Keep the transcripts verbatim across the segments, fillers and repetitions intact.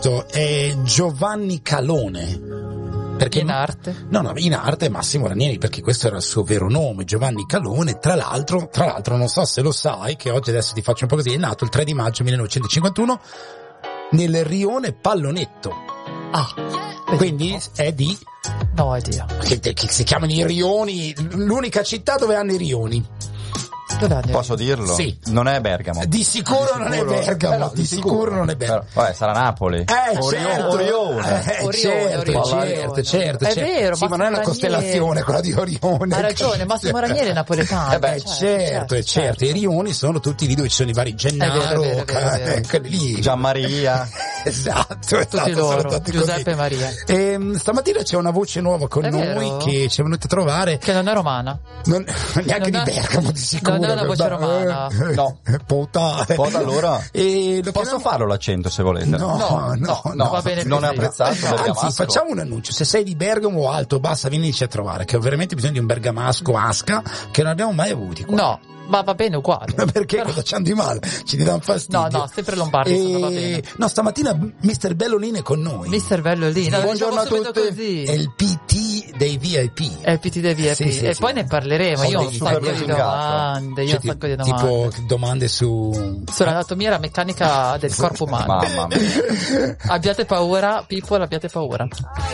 Esatto, è Giovanni Calone. Perché in arte? No, no, in arte Massimo Ranieri, perché questo era il suo vero nome, Giovanni Calone. Tra l'altro, tra l'altro non so se lo sai, che oggi adesso ti faccio un po' così, è nato il tre di maggio millenovecentocinquantuno nel rione Pallonetto. Ah, quindi è di... No idea. Che, che si chiamano i rioni, l'unica città dove hanno i rioni. Posso dirlo? Sì. Non è Bergamo. Di sicuro, di non sicuro è Bergamo, eh no, di, di sicuro. sicuro non è Bergamo. Però, vabbè, sarà Napoli. Eh, Orione. certo. Orione. Eh, Orione, certo, Orione. certo, certo, È certo. vero, sì, ma non è una Massimo costellazione quella di Orione. Ha ragione, Massimo Ranieri è napoletano. Eh beh, certo, certo, certo, certo. I rioni sono tutti lì dove ci sono i vari Gennaro, quelli lì. Gianmaria. Esatto, esatto, tutti loro, tutti Giuseppe così. e Maria. E, stamattina c'è una voce nuova con È noi vero? che ci è venuta a trovare. Che non è romana. Non, neanche Non di è- Bergamo, di sicuro. non è una voce romana. No. Puttana. Poi allora E lo posso chiamiamo- farlo l'accento se volete? No, no, no, no, va bene non è così. apprezzato. bergamasco. Anzi, facciamo un annuncio. Se sei di Bergamo o alto, basta, vienici a trovare, che ho veramente bisogno di un bergamasco Asca che non abbiamo mai avuti qua. No, ma va bene uguale. Ma perché? Però- Cosa c'hanno di male? Ci danno fastidio. No, no, sempre lombardi sono, va bene. No, stamattina mister Bellolin è con noi. Mister Bellolin, no, Buongiorno diciamo a subito tutti. così. È il P T dei V I P. È il P T dei V I P. Sì, sì, e sì. poi ne parleremo. Ho Io ho dei un super sacco di lusingato. domande. Io ho Cioè, un sacco di domande. tipo domande su... Sull'anatomia e la meccanica del corpo umano. Mamma mia. Abbiate paura, people, abbiate paura.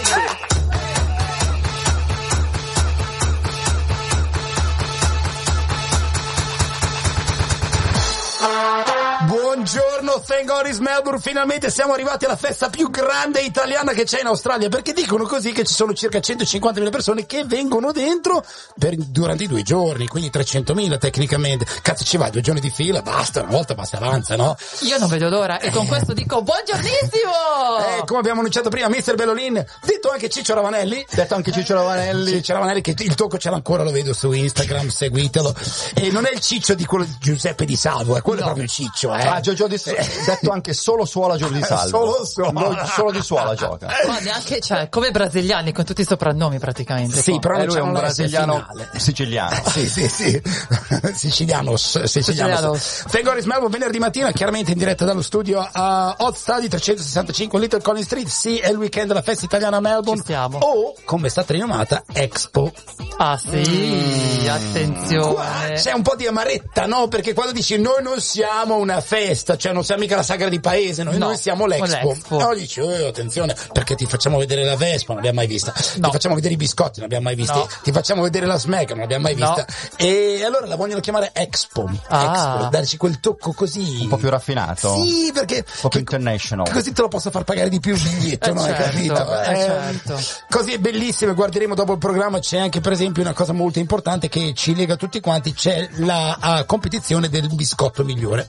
Buongiorno, thank God it's Melbourne, finalmente siamo arrivati alla festa più grande italiana che c'è in Australia, perché dicono così che ci sono circa centocinquantamila persone che vengono dentro per, durante i due giorni, quindi trecentomila tecnicamente. Cazzo, ci vai due giorni di fila, basta, una volta basta, avanza, no? Io non vedo l'ora e con questo dico buongiornissimo! Eh, come abbiamo annunciato prima, mister Bellolin, detto anche Ciccio Ravanelli, Detto anche Ciccio Ravanelli. Ciccio Ravanelli, che il tocco ce l'ha ancora, lo vedo su Instagram, seguitelo. E non è il Ciccio di quello di Giuseppe Di Salvo, è quello No. è proprio il Ciccio, eh. Ah, Giorgio di detto anche solo Suola Giorgio di Salvo. Solo Suola. Lo- solo di Suola gioca. Ma neanche, cioè, come brasiliani con tutti i soprannomi praticamente. Sì, qua. però Eh, non lui è c'hanno un la brasiliano finale. siciliano. Sì, sì, sì. Sicilianos, sicilianos. Sicilianos. Fengoris Melbo venerdì mattina, chiaramente in diretta dallo studio a Hot Study trecentosessantacinque Little Collins Street. Sì, è il weekend della festa italiana a Melbourne. Ci stiamo. O, come è stata rinomata, Expo. Ah sì, Qua attenzione. c'è un po' di amaretta, no? Perché quando dici noi non siamo una festa, cioè non siamo mica la sagra di paese, noi, No, noi siamo l'Expo. l'Expo. No, dici, oh, attenzione, perché ti facciamo vedere la Vespa, non l'abbiamo mai vista. No. Ti facciamo vedere i biscotti, non l'abbiamo mai visti. No. Ti facciamo vedere la Smack, non l'abbiamo mai No. vista. E allora la vogliono chiamare Expo. Ah. Expo, darci quel tocco così. Un po' più raffinato. Sì, perché Un po' più international. così te lo posso far pagare di più il biglietto, Eh, no? Hai certo, capito? eh, certo. Così è bellissimo, guarderemo dopo il programma. C'è anche per esempio una cosa molto importante che ci lega tutti quanti, c'è la uh, competizione del biscotto migliore.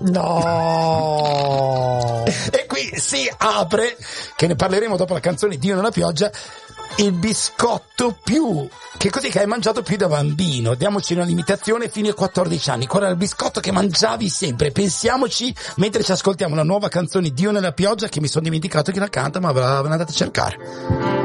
No. E qui si apre, che ne parleremo dopo la canzone Dio nella pioggia, il biscotto più, che così che hai mangiato più da bambino. Diamoci una limitazione fino ai quattordici anni. Qual era il biscotto che mangiavi sempre? Pensiamoci mentre ci ascoltiamo la nuova canzone Dio nella pioggia, che mi sono dimenticato chi la canta, ma ve la ve la andate a cercare.